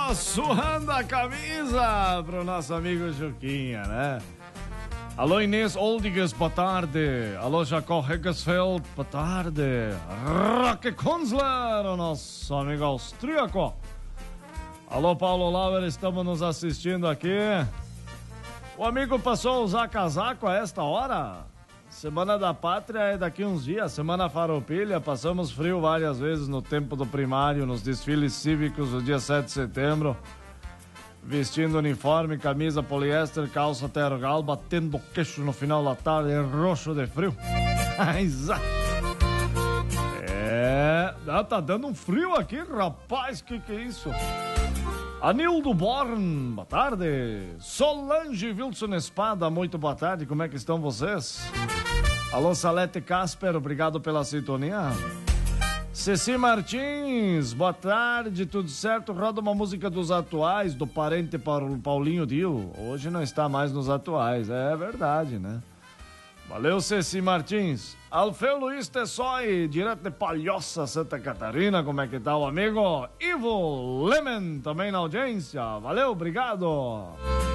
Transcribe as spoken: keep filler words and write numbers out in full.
Alô, suando a camisa pro nosso amigo Juquinha, né? Alô, Inês Oldiges, boa tarde. Alô, Jacó Heggesfeld, boa tarde. Roque Kunzler, o nosso amigo austríaco. Alô, Paulo Lauer, estamos nos assistindo aqui. O amigo passou a usar casaco a esta hora? Semana da Pátria é daqui uns dias. Semana Farroupilha, passamos frio várias vezes no tempo do primário, nos desfiles cívicos do dia sete de setembro. Vestindo uniforme, camisa poliéster, calça tergal, batendo queixo no final da tarde, roxo de frio. É, tá dando um frio aqui, rapaz, que que é isso? Anildo Born, boa tarde. Solange Wilson Espada, muito boa tarde, como é que estão vocês? Alô, Salete Casper, obrigado pela sintonia. Ceci Martins, boa tarde, tudo certo? Roda uma música dos atuais, do parente Paulinho Dio. Hoje não está mais nos atuais, é verdade, né? Valeu, Ceci Martins. Alfeu Luiz Tessói, direto de Palhoça, Santa Catarina, como é que tá o amigo? Ivo Lemen, também na audiência. Valeu, obrigado.